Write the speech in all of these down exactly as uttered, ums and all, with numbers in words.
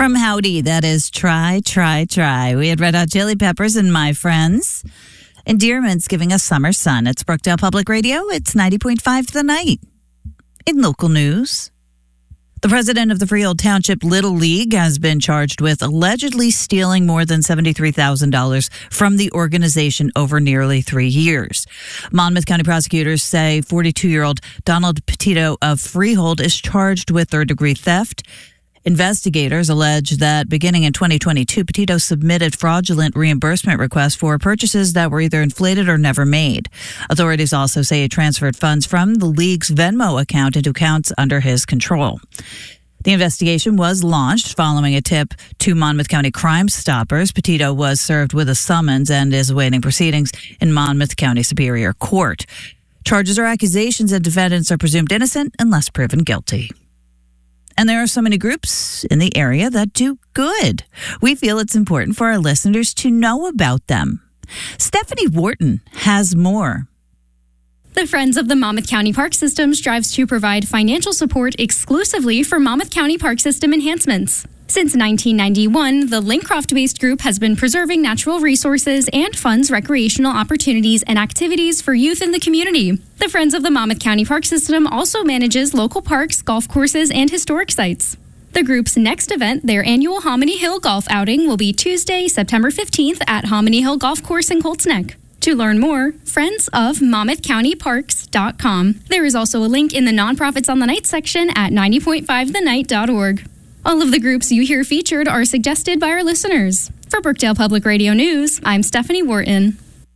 From Howdy, that is Try, Try, Try. We had Red Hot Chili Peppers and My Friends. Endearment's giving us summer sun. It's Brookdale Public Radio. It's ninety point five The Night. In local news, the president of the Freehold Township Little League has been charged with allegedly stealing more than seventy-three thousand dollars from the organization over nearly three years. Monmouth County prosecutors say forty-two-year-old Donald Petito of Freehold is charged with third-degree theft. Investigators allege that beginning in twenty twenty-two, Petito submitted fraudulent reimbursement requests for purchases that were either inflated or never made. Authorities also say he transferred funds from the league's Venmo account into accounts under his control. The investigation was launched following a tip to Monmouth County Crime Stoppers. Petito was served with a summons and is awaiting proceedings in Monmouth County Superior Court. Charges or accusations and defendants are presumed innocent unless proven guilty. And there are so many groups in the area that do good. We feel it's important for our listeners to know about them. Stephanie Wharton has more. The Friends of the Monmouth County Park System strives to provide financial support exclusively for Monmouth County Park System enhancements. Since nineteen ninety-one, the Lincroft-based group has been preserving natural resources and funds recreational opportunities and activities for youth in the community. The Friends of the Monmouth County Park System also manages local parks, golf courses, and historic sites. The group's next event, their annual Hominy Hill Golf Outing, will be Tuesday, September fifteenth at Hominy Hill Golf Course in Colts Neck. To learn more, friends of monmouth county parks dot com. There is also a link in the Nonprofits on the Night section at ninety point five the night dot org. All of the groups you hear featured are suggested by our listeners. For Brookdale Public Radio News, I'm Stephanie Wharton.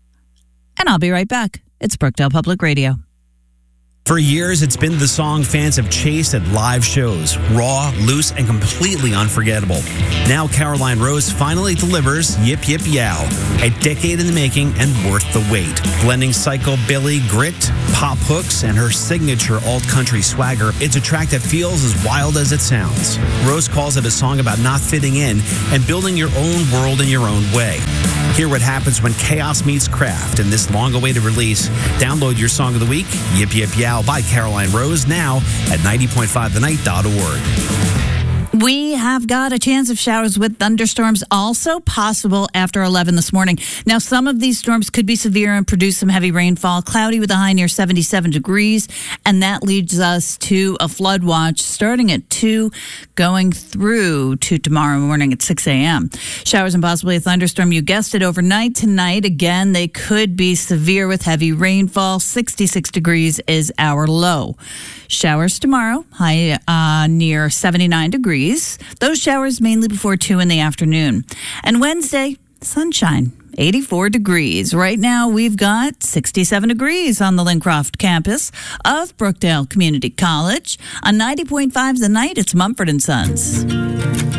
And I'll be right back. It's Brookdale Public Radio. For years, it's been the song fans have chased at live shows. Raw, loose, and completely unforgettable. Now Caroline Rose finally delivers Yip Yip Yow, a decade in the making and worth the wait. Blending psychobilly, grit, pop hooks, and her signature alt-country swagger, it's a track that feels as wild as it sounds. Rose calls it a song about not fitting in and building your own world in your own way. Hear what happens when chaos meets craft in this long-awaited release. Download your song of the week, Yip Yip Yow by Caroline Rose, now at ninety point five the night dot org. We have got a chance of showers with thunderstorms also possible after eleven this morning. Now, some of these storms could be severe and produce some heavy rainfall. Cloudy with a high near seventy-seven degrees. And that leads us to a flood watch starting at two, going through to tomorrow morning at six a.m. Showers and possibly a thunderstorm. You guessed it, overnight tonight. Again, they could be severe with heavy rainfall. sixty-six degrees is our low. Showers tomorrow, high uh, near seventy-nine degrees. Those showers mainly before two in the afternoon. And Wednesday, sunshine, eighty-four degrees. Right now, we've got sixty-seven degrees on the Lincroft campus of Brookdale Community College. On ninety point five The Night, it's Mumford and Sons.